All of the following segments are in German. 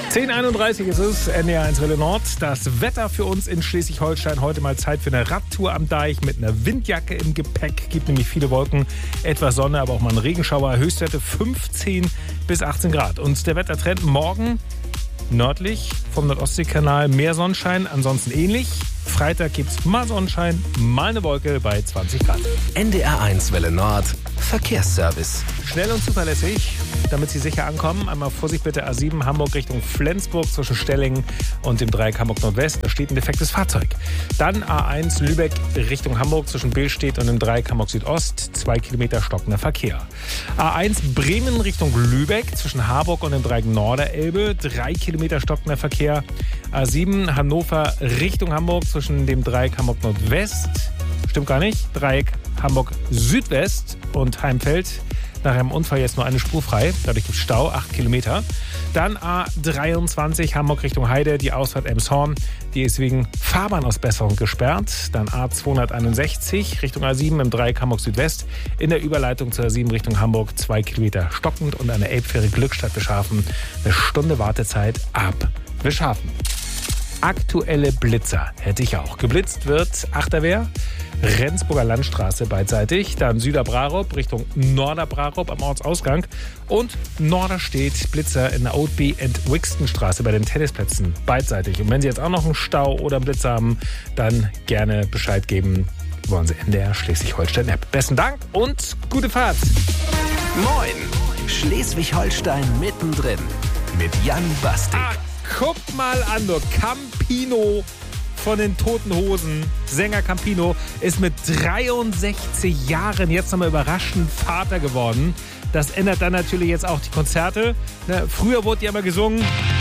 10:31 ist es, NDR 1 Welle Nord. Das Wetter für uns in Schleswig-Holstein. Heute mal Zeit für eine Radtour am Deich mit einer Windjacke im Gepäck. Gibt nämlich viele Wolken, etwas Sonne, aber auch mal einen Regenschauer. Höchstwerte 15 bis 18 Grad. Und der Wettertrend morgen nördlich vom Nordostseekanal mehr Sonnenschein, ansonsten ähnlich. Freitag gibt's mal Sonnenschein, mal eine Wolke bei 20 Grad. NDR 1 Welle Nord, Verkehrsservice. Schnell und zuverlässig, damit Sie sicher ankommen. Einmal Vorsicht bitte, A7 Hamburg Richtung Flensburg zwischen Stellingen und dem Dreieck Hamburg Nordwest. Da steht ein defektes Fahrzeug. Dann A1 Lübeck Richtung Hamburg zwischen Billstedt und dem Dreieck Hamburg Südost. 2 Kilometer stockender Verkehr. A1 Bremen Richtung Lübeck zwischen Harburg und dem Dreieck Norderelbe. 3 Kilometer stockender Verkehr. A7 Hannover Richtung Hamburg zwischen dem Dreieck Hamburg Nordwest. Stimmt gar nicht. Dreieck Hamburg Südwest und Heimfeld. Nach einem Unfall jetzt nur eine Spur frei. Dadurch gibt es Stau, 8 Kilometer. Dann A23 Hamburg Richtung Heide, die Ausfahrt Elmshorn. Die ist wegen Fahrbahnausbesserung gesperrt. Dann A261 Richtung A7 im Dreieck Hamburg Südwest. In der Überleitung zur A7 Richtung Hamburg 2 Kilometer stockend und eine Elbfähre Glückstadt Wischhafen. Eine Stunde Wartezeit ab Wischhafen. Aktuelle Blitzer hätte ich auch. Geblitzt wird Achterwehr, Rendsburger Landstraße beidseitig, dann Süderbrarup Richtung Norderbrarup am Ortsausgang und Norderstedt Blitzer in der Oldby and Wixtonstraße bei den Tennisplätzen beidseitig. Und wenn Sie jetzt auch noch einen Stau oder einen Blitzer haben, dann gerne Bescheid geben. Wollen Sie NDR Schleswig-Holstein-App. Besten Dank und gute Fahrt. Moin, Schleswig-Holstein mittendrin mit Jan Bastik. Guck mal an, nur Campino von den Toten Hosen. Sänger Campino ist mit 63 Jahren jetzt nochmal überraschend Vater geworden. Das ändert dann natürlich jetzt auch die Konzerte. Früher wurde ja immer gesungen.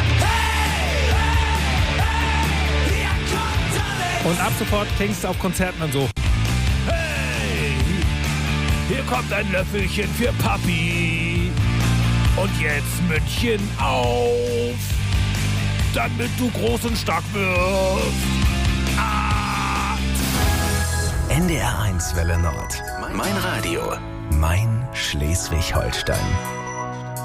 Und ab sofort fängst du auf Konzerten an so. Hey, hier kommt ein Löffelchen für Papi. Und jetzt München auf. Damit du groß und stark wirst. NDR 1 Welle Nord. Mein Radio. Mein Schleswig-Holstein.